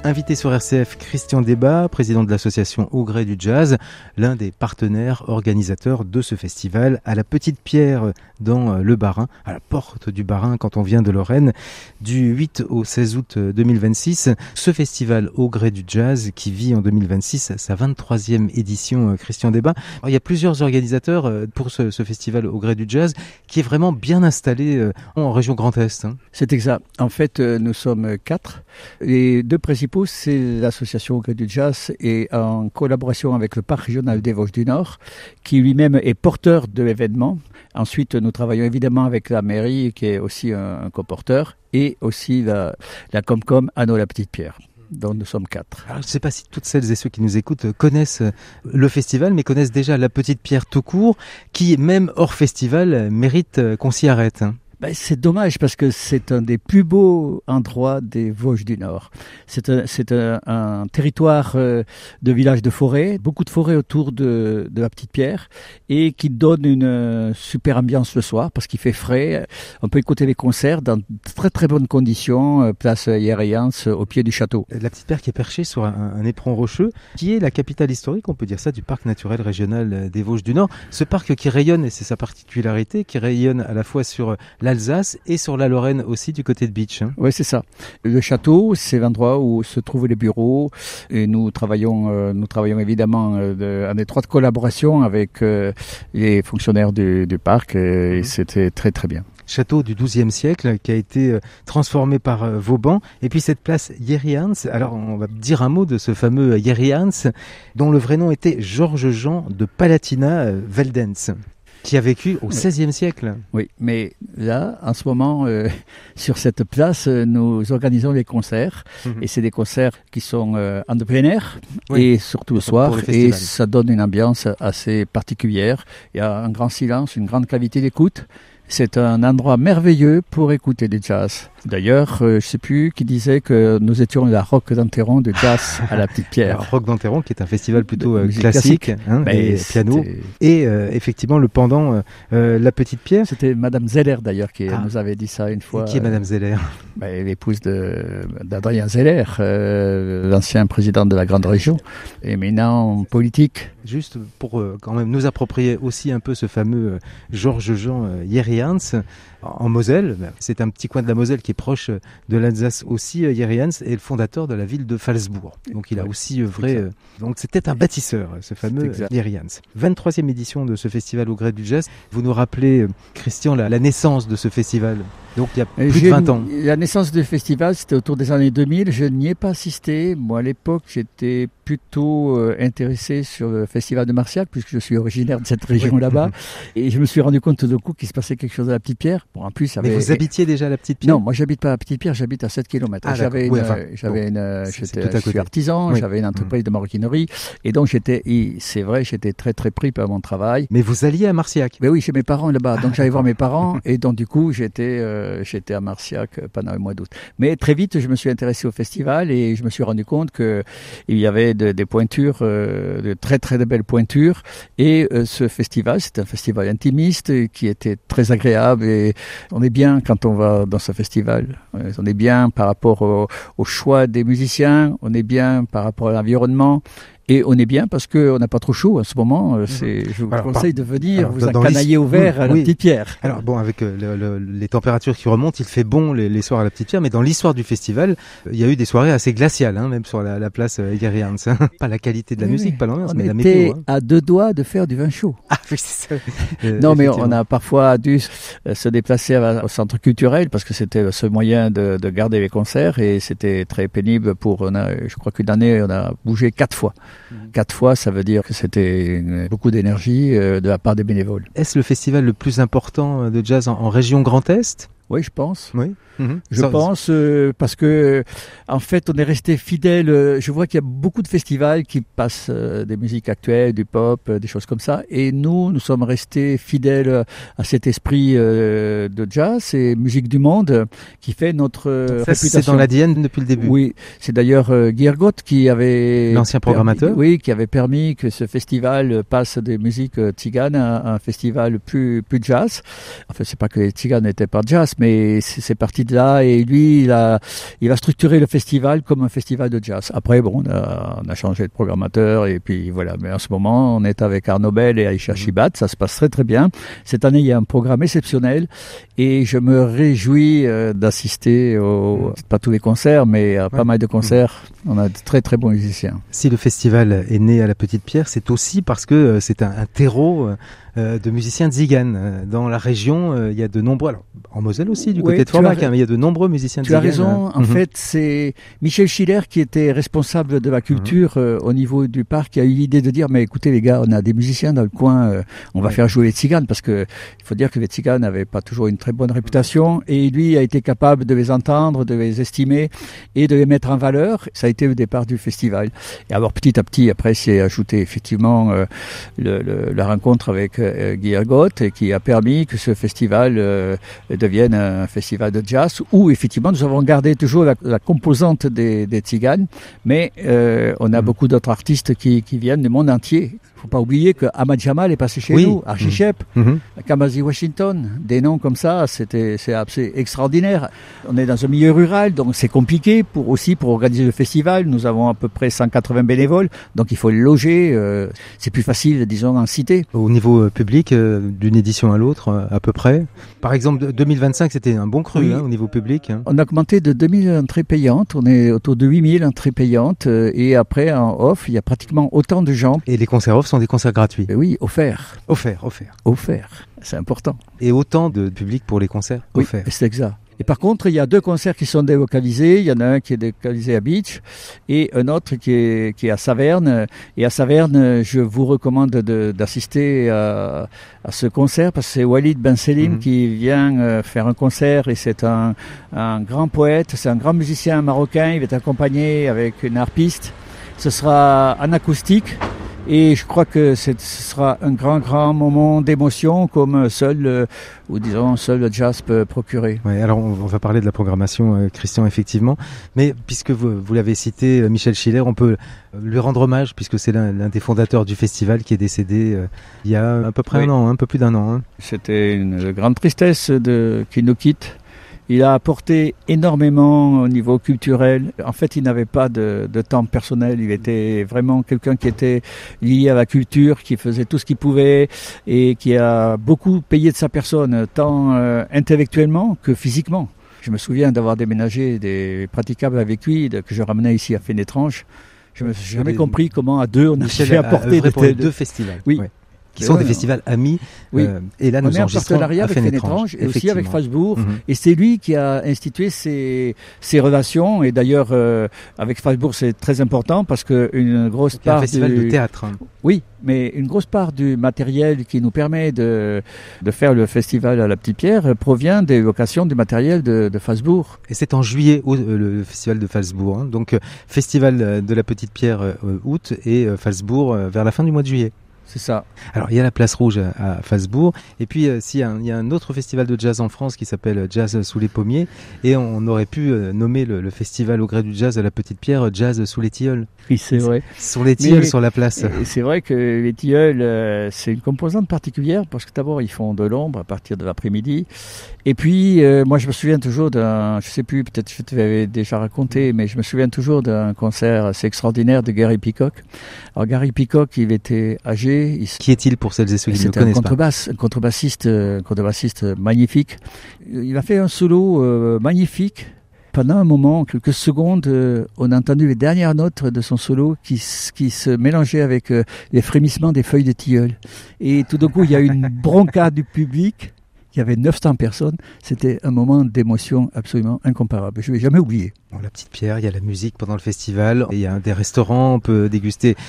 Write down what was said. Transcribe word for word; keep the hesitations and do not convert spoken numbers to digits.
Invité sur R C F, Christian Debat, président de l'association Au Gré du Jazz, l'un des partenaires organisateurs de ce festival à la Petite Pierre dans le Bas-Rhin, à la porte du Bas-Rhin quand on vient de Lorraine, du huit au seize août deux mille vingt-six. Ce festival Au Gré du Jazz qui vit en deux mille vingt-six sa vingt-troisième édition, Christian Debat. Alors, il y a plusieurs organisateurs pour ce, ce festival Au Gré du Jazz qui est vraiment bien installé en région Grand Est. Hein. C'est exact. En fait, nous sommes quatre. Les deux principaux, c'est l'association Au Gré du Jazz et en collaboration avec le Parc régional des Vosges du Nord, qui lui-même est porteur de l'événement. Ensuite, nous travaillons évidemment avec la mairie, qui est aussi un, un coporteur, et aussi la, la Comcom Anneau-la-Petite-Pierre. Donc nous sommes quatre. Alors, je ne sais pas si toutes celles et ceux qui nous écoutent connaissent le festival, mais connaissent déjà la Petite Pierre tout court, qui, même hors festival, mérite qu'on s'y arrête. Ben, c'est dommage parce que c'est un des plus beaux endroits des Vosges du Nord. C'est un, c'est un, un territoire euh, de village de forêt, beaucoup de forêt autour de, de la Petite Pierre et qui donne une euh, super ambiance le soir parce qu'il fait frais. On peut écouter les concerts dans de très très bonnes conditions, euh, place Yerians, au pied du château. La Petite Pierre qui est perchée sur un, un éperon rocheux, qui est la capitale historique, on peut dire ça, du parc naturel régional des Vosges du Nord. Ce parc qui rayonne, et c'est sa particularité, qui rayonne à la fois sur l'Alsace et sur la Lorraine aussi du côté de Bitche. Hein. Oui, c'est ça. Le château, c'est l'endroit où se trouvent les bureaux et nous travaillons, euh, nous travaillons évidemment euh, de, en étroite collaboration avec euh, les fonctionnaires du, du parc et, et c'était très très bien. Château du douzième siècle qui a été transformé par Vauban. Et puis cette place Yerians, alors on va dire un mot de ce fameux Yerians dont le vrai nom était Georges-Jean de Palatina Veldenz, qui a vécu au seizième siècle. Oui, mais là, en ce moment, euh, sur cette place, nous organisons des concerts. Mmh. Et c'est des concerts qui sont euh, en plein air, oui. Et surtout le soir. Et ça donne une ambiance assez particulière. Il y a un grand silence, une grande qualité d'écoute. C'est un endroit merveilleux pour écouter du jazz. D'ailleurs, euh, je ne sais plus qui disait que nous étions la Roque d'Enterron de jazz à la Petite Pierre. La Roque d'Enterron, qui est un festival plutôt euh, classique, classique. Hein, et piano. Et euh, effectivement, le pendant, euh, la Petite Pierre. C'était Madame Zeller d'ailleurs qui ah. nous avait dit ça une fois. Et qui est Madame Zeller? bah, L'épouse de, d'Adrien Zeller, euh, l'ancien président de la Grande Région, éminent politique. Juste pour euh, quand même nous approprier aussi un peu ce fameux euh, Georges-Jean euh, Yerians en Moselle. C'est un petit coin de la Moselle qui est proche de l'Alsace aussi. Yerians est le fondateur de la ville de Phalsbourg. Donc il a aussi œuvré. Euh, donc c'était un bâtisseur, ce fameux Yerians. vingt-troisième édition de ce festival Au Gré du Jazz. Vous nous rappelez, Christian, la, la naissance de ce festival. Donc il y a plus J'ai, de vingt ans. La naissance du festival, c'était autour des années deux mille. Je n'y ai pas assisté. Moi, à l'époque, j'étais plutôt euh, intéressé sur le festival de Marciac, puisque je suis originaire de cette région oui. là-bas. Et je me suis rendu compte tout d'un coup qu'il se passait quelque chose à la Petite Pierre. Bon, en plus, avait... Mais vous habitiez déjà à la Petite Pierre? Non, moi, j'habite pas à la Petite Pierre, j'habite à sept kilomètres. Ah, j'avais oui, une, enfin, j'avais bon, une, c'est, j'étais, c'est je suis artisan, oui. j'avais une entreprise mmh. de maroquinerie. Et donc, j'étais, et c'est vrai, j'étais très, très pris par mon travail. Mais vous alliez à Marciac? Ben oui, chez mes parents là-bas. Donc, ah, j'allais voir mes parents. Et donc, du coup, j'étais, euh, j'étais à Marciac pendant le mois d'août. Mais très vite, je me suis intéressé au festival et je me suis rendu compte que il y avait de, des pointures, euh, de très très de belles pointures. Et euh, ce festival, c'est un festival intimiste qui était très agréable. Et on est bien quand on va dans ce festival. On est bien par rapport au, au choix des musiciens. On est bien par rapport à l'environnement. Et on est bien parce qu'on n'a pas trop chaud en ce moment. C'est, je vous alors, conseille par, de venir alors, vous encanailler au vert à la oui. Petite Pierre. Alors bon, avec euh, le, le, les températures qui remontent, il fait bon les, les soirs à la Petite Pierre. Mais dans l'histoire du festival, il y a eu des soirées assez glaciales, hein, même sur la, la place euh, Yerians. Pas la qualité de la oui, musique, pas l'ambiance, mais la météo. On était à deux doigts de faire du vin chaud. Ah oui, c'est ça. Euh, non, mais on a parfois dû se déplacer au centre culturel parce que c'était le seul moyen de, de garder les concerts et c'était très pénible pour. On a, je crois qu'une année, on a bougé quatre fois. Mmh. Quatre fois, ça veut dire que c'était une, beaucoup d'énergie euh, de la part des bénévoles. Est-ce le festival le plus important de jazz en, en région Grand Est ? Oui, je pense. Oui. Mmh. Je ça, pense euh, parce que en fait, on est resté fidèle. Euh, je vois qu'il y a beaucoup de festivals qui passent euh, des musiques actuelles, du pop, euh, des choses comme ça. Et nous, nous sommes restés fidèles à cet esprit euh, de jazz et musique du monde qui fait notre euh, ça, réputation. C'est dans l'A D N depuis le début. Oui, c'est d'ailleurs euh, Guy Ergout qui avait l'ancien programmateur. Permis, oui, qui avait permis que ce festival passe des musiques tziganes à un festival plus plus jazz. Enfin, c'est pas que les tziganes n'étaient pas jazz, mais c'est, c'est parti partie de là et lui, il a, il va structurer le festival comme un festival de jazz. Après, bon, on a, on a changé de programmateur et puis voilà. Mais en ce moment, on est avec Arnaud Bell et Aïcha Chibat. Ça se passe très très bien. Cette année, il y a un programme exceptionnel et je me réjouis euh, d'assister aux, pas tous les concerts, mais à pas ouais. mal de concerts. On a de très très bons musiciens. Si le festival est né à la Petite Pierre, c'est aussi parce que euh, c'est un, un terreau euh, de musiciens tziganes. Euh, dans la région, euh, il y a de nombreux, alors, en Moselle aussi, du oui, côté de Fourmarque, hein, mais il y a de nombreux musiciens tu tziganes. Tu as raison. En mm-hmm. fait, c'est Michel Schiller qui était responsable de la culture mm-hmm. euh, au niveau du parc, qui a eu l'idée de dire, mais écoutez les gars, on a des musiciens dans le coin, euh, on va ouais. faire jouer les tziganes, parce que il faut dire que les tziganes n'avaient pas toujours une très bonne réputation, et lui a été capable de les entendre, de les estimer et de les mettre en valeur. Ça a été le départ du festival. Et alors petit à petit, après, c'est ajouté effectivement euh, le, le, la rencontre avec euh, Guy Ergoth, et qui a permis que ce festival euh, devienne un festival de jazz, où effectivement nous avons gardé toujours la, la composante des, des tziganes, mais euh, on a mmh. beaucoup d'autres artistes qui, qui viennent du monde entier. Il ne faut pas oublier que Ahmad Jamal est passé chez oui. nous, Archie Shepp, mmh. Kamasi Washington, des noms comme ça, c'était, c'est assez extraordinaire. On est dans un milieu rural, donc c'est compliqué pour, aussi pour organiser le festival. Nous avons à peu près cent quatre-vingts bénévoles, donc il faut le loger. Euh, c'est plus facile, disons, en cité. Au niveau public, euh, d'une édition à l'autre, euh, à peu près. Par exemple, deux mille vingt-cinq, c'était un bon cru oui. hein, au niveau public. Hein. On a augmenté de deux mille entrées payantes, on est autour de huit mille entrées payantes, euh, et après, en off, il y a pratiquement autant de gens. Et les concerts off sont des concerts gratuits. Et oui, offerts. Offerts, offerts. Offerts, c'est important. Et autant de public pour les concerts oui, offerts. C'est exact. Et par contre, il y a deux concerts qui sont délocalisés. Il y en a un qui est délocalisé à Beach et un autre qui est, qui est à Saverne. Et à Saverne, je vous recommande de, d'assister à, à ce concert parce que c'est Walid Ben Selim mmh. qui vient faire un concert et c'est un, un grand poète, c'est un grand musicien marocain. Il va être accompagné avec une harpiste. Ce sera en acoustique. Et je crois que c'est, ce sera un grand, grand moment d'émotion comme seul, euh, ou disons, seul le jazz peut procurer. Oui, alors on, on va parler de la programmation, euh, Christian, effectivement. Mais puisque vous, vous l'avez cité, euh, Michel Schiller, on peut lui rendre hommage puisque c'est l'un, l'un des fondateurs du festival qui est décédé euh, il y a à peu près oui. un an, un peu plus d'un an. Hein. C'était une grande tristesse de, qu'il nous quitte. Il a apporté énormément au niveau culturel. En fait, il n'avait pas de, de temps personnel. Il était vraiment quelqu'un qui était lié à la culture, qui faisait tout ce qu'il pouvait et qui a beaucoup payé de sa personne, tant euh, intellectuellement que physiquement. Je me souviens d'avoir déménagé des praticables avec lui, de, que je ramenais ici à Fénétrange. Je me suis jamais compris comment à deux on a fait apporter de, pour les deux festivals. Oui. Ouais. Qui sont des festivals amis. Oui. Euh, et là, on nous est en partenariat avec Fénétrange et aussi avec Strasbourg. Mm-hmm. Et c'est lui qui a institué ces, ces relations. Et d'ailleurs, euh, avec Strasbourg, c'est très important parce que une grosse part un festival du... de théâtre. Hein. Oui, mais une grosse part du matériel qui nous permet de, de faire le festival à la Petite Pierre provient des locations du matériel de, de Strasbourg. Et c'est en juillet, au, le festival de Strasbourg. Hein. Donc, festival de la Petite Pierre euh, août et euh, Strasbourg euh, vers la fin du mois de juillet. C'est ça. Alors, il y a la Place Rouge à, à Strasbourg. Et puis, euh, si, il y a un autre festival de jazz en France qui s'appelle Jazz sous les pommiers. Et on, on aurait pu euh, nommer le, le festival au gré du jazz à la Petite Pierre Jazz sous les tilleuls. Oui, c'est vrai. Sur les tilleuls, mais, sur la place. C'est vrai que les tilleuls, euh, c'est une composante particulière parce que d'abord, ils font de l'ombre à partir de l'après-midi. Et puis, euh, moi, je me souviens toujours d'un, je sais plus, peut-être je te l'avais déjà raconté, mais je me souviens toujours d'un concert assez extraordinaire de Gary Peacock. Alors, Gary Peacock, il était âgé. Il... Qui est-il pour celles et ceux qui ne le connaissent pas? C'était un contrebassiste, un contrebassiste magnifique. Il a fait un solo euh, magnifique. Pendant un moment, quelques secondes, euh, on a entendu les dernières notes de son solo qui, qui se mélangeaient avec euh, les frémissements des feuilles de tilleul. Et tout d'un coup, il y a eu une bronca du public. Il y avait neuf cents personnes. C'était un moment d'émotion absolument incomparable. Je ne vais jamais oublier. Bon, la Petite Pierre, il y a la musique pendant le festival. Il y a des restaurants, on peut déguster